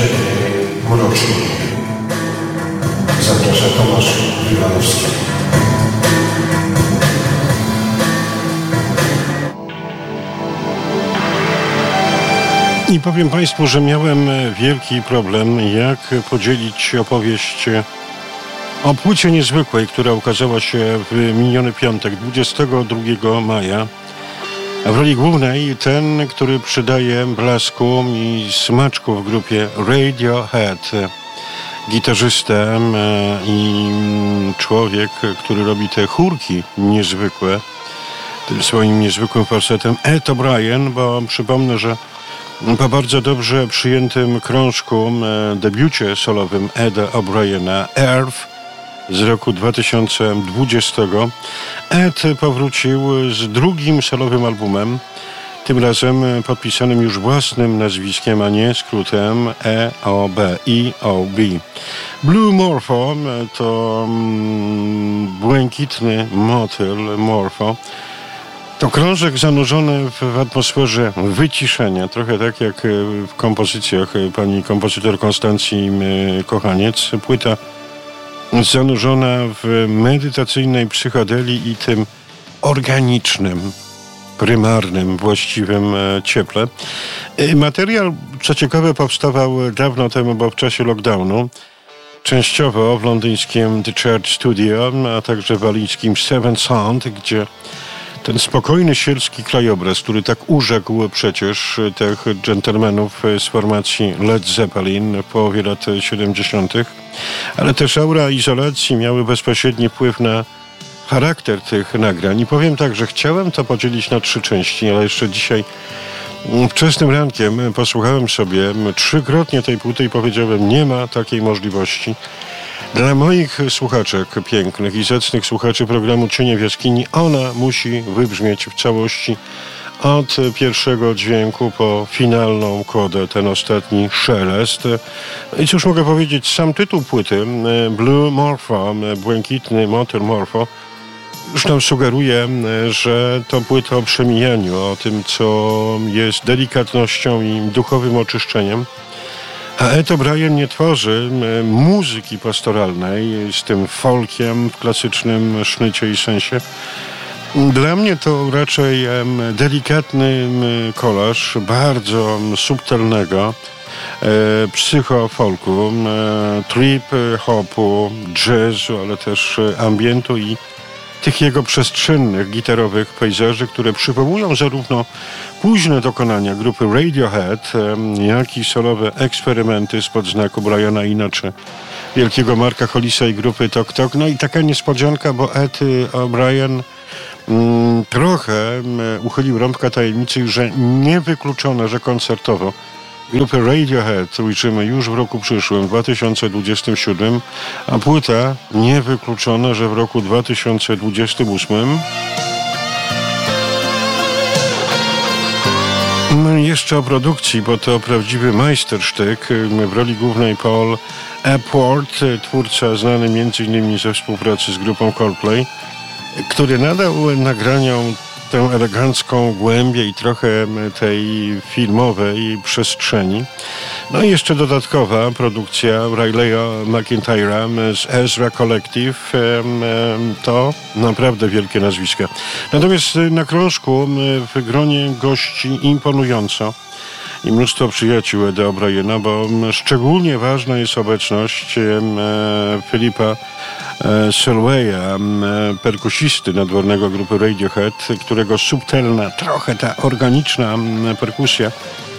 Ciebie urocznie. Zaprasza Tomasz Iwanowski. I powiem Państwu, że miałem wielki problem, jak podzielić opowieść o płycie niezwykłej, która ukazała się w miniony piątek, 22 maja. A w roli głównej ten, który przydaje blasku i smaczku w grupie Radiohead. Gitarzystę i człowiek, który robi te chórki niezwykłe, tym swoim niezwykłym falsetem, Ed O'Brien, bo przypomnę, że po bardzo dobrze przyjętym krążku, debiucie solowym Eda O'Briena, Earth z roku 2020, Ed powrócił z drugim solowym albumem, tym razem podpisanym już własnym nazwiskiem, a nie skrótem EOB. Blue Morpho to błękitny motyl Morpho. To krążek zanurzony w atmosferze wyciszenia, trochę tak jak w kompozycjach pani kompozytor Konstancji Kochaniec. Płyta zanurzona w medytacyjnej psychodelii i tym organicznym, prymarnym, właściwym cieple. Materiał, co ciekawe, powstawał dawno temu, bo w czasie lockdownu, częściowo w londyńskim The Church Studio, a także w walijskim Seven Sound, gdzie ten spokojny sielski krajobraz, który tak urzekł przecież tych dżentelmenów z formacji Led Zeppelin w połowie lat 70., ale też aura izolacji miały bezpośredni wpływ na charakter tych nagrań. I powiem tak, że chciałem to podzielić na 3 części, ale jeszcze dzisiaj wczesnym rankiem posłuchałem sobie 3-krotnie tej płyty i powiedziałem, nie ma takiej możliwości. Dla moich słuchaczek pięknych i zacnych słuchaczy programu Cienie w jaskini ona musi wybrzmieć w całości od pierwszego dźwięku po finalną kodę, ten ostatni szelest. I cóż mogę powiedzieć, sam tytuł płyty Blue Morpho, błękitny motyl Morpho, już nam sugeruje, że to płyta o przemijaniu, o tym, co jest delikatnością i duchowym oczyszczeniem. A Ed O'Brien nie tworzy muzyki pastoralnej z tym folkiem w klasycznym sznycie i sensie. Dla mnie to raczej delikatny kolaż bardzo subtelnego psychofolku, trip-hopu, jazzu, ale też ambientu i tych jego przestrzennych, gitarowych pejzaży, które przywołują zarówno późne dokonania grupy Radiohead, jak i solowe eksperymenty spod znaku Briana Inaczy, wielkiego Marka Hollisa i grupy Tok Tok. No i taka niespodzianka, bo Ed O'Brien trochę uchylił rąbka tajemnicy, że niewykluczone, że koncertowo grupę Radiohead ujrzymy już w roku przyszłym, 2027, a płyta niewykluczona, że w roku 2028. No i jeszcze o produkcji, bo to prawdziwy majstersztyk. W roli głównej Paul Epworth, twórca znany m.in. ze współpracy z grupą Coldplay, który nadał nagraniom tę elegancką głębię i trochę tej filmowej przestrzeni. No i jeszcze dodatkowa produkcja Riley'a McIntyre'a z Ezra Collective. To naprawdę wielkie nazwiska. Natomiast na krążku w gronie gości imponująco i mnóstwo przyjaciół Eda O'Briena, bo szczególnie ważna jest obecność Filipa Selwaya, perkusisty nadwornego grupy Radiohead, którego subtelna, trochę ta organiczna perkusja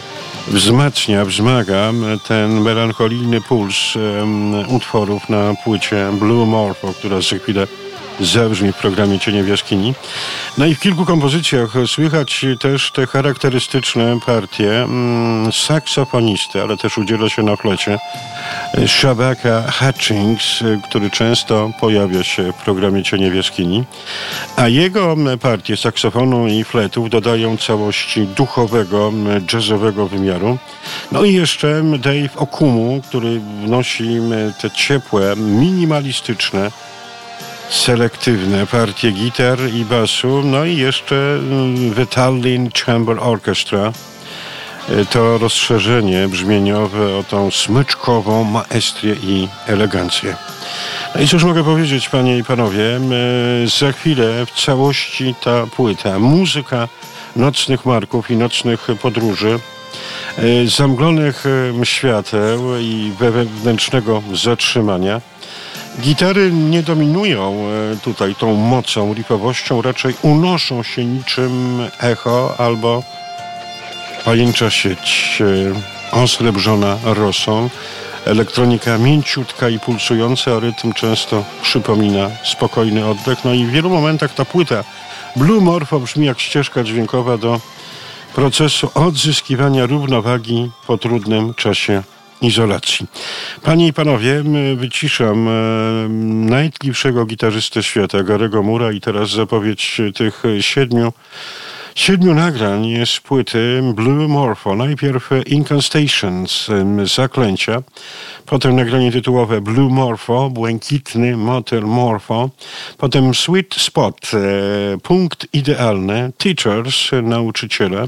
wzmaga ten melancholijny puls utworów na płycie Blue Morpho, która za chwilę zabrzmi w programie Cienie w jaskini. No i w kilku kompozycjach słychać też te charakterystyczne partie saksofonisty, ale też udziela się na flecie Shabaka Hutchings, który często pojawia się w programie Cienie w jaskini, a jego partie saksofonu i fletów dodają całości duchowego, jazzowego wymiaru. No i jeszcze Dave Okumu, który wnosi te ciepłe, minimalistyczne, selektywne partie gitar i basu, no i jeszcze The Tallinn Chamber Orchestra to rozszerzenie brzmieniowe o tą smyczkową maestrię i elegancję. No i cóż mogę powiedzieć, panie i panowie, za chwilę w całości ta płyta, muzyka nocnych marków i nocnych podróży, zamglonych świateł i wewnętrznego zatrzymania. Gitary nie dominują tutaj tą mocą, riffowością, raczej unoszą się niczym echo albo pajęcza sieć osrebrzona rosą. Elektronika mięciutka i pulsująca, a rytm często przypomina spokojny oddech. No i w wielu momentach ta płyta Blue Morpho brzmi jak ścieżka dźwiękowa do procesu odzyskiwania równowagi po trudnym czasie izolacji. Panie i panowie, wyciszam najtkliwszego gitarzystę świata, Gary'ego Moore'a, i teraz zapowiedź tych siedmiu nagrań z płyty Blue Morpho. Najpierw Incantations, Zaklęcia, potem nagranie tytułowe Blue Morpho, Błękitny Motel Morpho, potem Sweet Spot, Punkt Idealny, Teachers, Nauczyciele,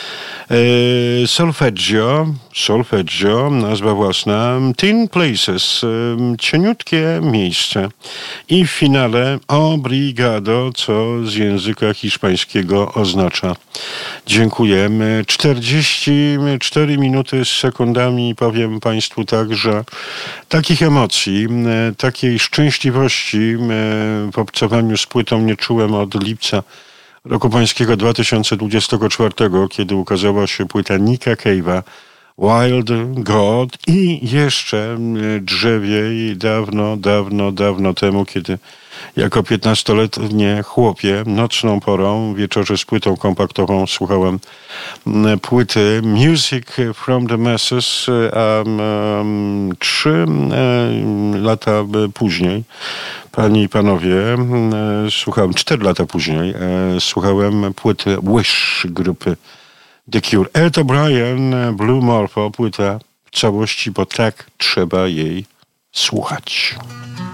Solfeggio, nazwa własna, Thin Places, cieniutkie miejsce, i w finale Obrigado, co z języka hiszpańskiego oznacza dziękujemy. 44 minuty z sekundami, powiem państwu tak, że takich emocji, takiej szczęśliwości w obcowaniu z płytą nie czułem od lipca roku pańskiego 2024, kiedy ukazała się płyta Nicka Cave'a Wild God, i jeszcze drzewiej dawno temu, kiedy jako 15-letnie chłopie nocną porą, wieczorze z płytą kompaktową słuchałem płyty Music from the Masses, a 3 lata później, panie i panowie, 4 lata później słuchałem płyty Wish grupy The Cure. Ed O'Brien, Blue Morpho, płyta w całości, bo tak trzeba jej słuchać.